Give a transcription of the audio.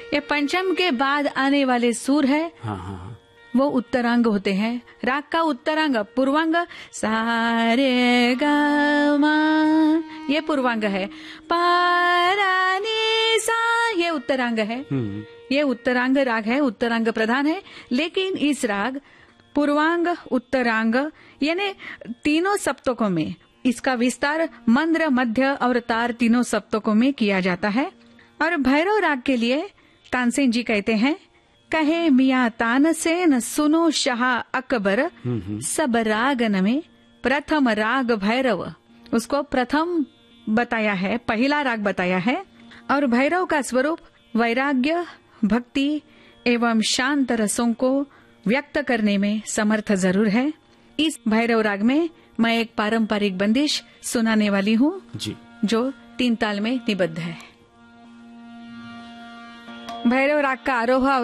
ये पंचम के बाद आने वाले सुर है, वो उत्तरांग होते हैं। राग का उत्तरांग पूर्वांग सारे गा मा, ये पूर्वांग है। पा नी सा, ये उत्तरांग है। ये उत्तरांग राग है, उत्तरांग प्रधान है। लेकिन इस राग पूर्वांग उत्तरांग यानी तीनों सप्तकों में इसका विस्तार मंद्र, मध्य और तार तीनों सप्तकों में किया जाता है। और भैरव राग के लिए तानसेन जी कहते हैं, कहे मियाँ तानसेन सुनो शाह अकबर, सब रागन में प्रथम राग भैरव। उसको प्रथम बताया है, पहला राग बताया है। और भैरव का स्वरूप वैराग्य, भक्ति एवं शांत रसों को व्यक्त करने में समर्थ जरूर है। इस भैरव राग में मैं एक पारंपरिक बंदिश सुनाने वाली हूँ जो 3 ताल में निबद्ध है। भैरव राग का आरोह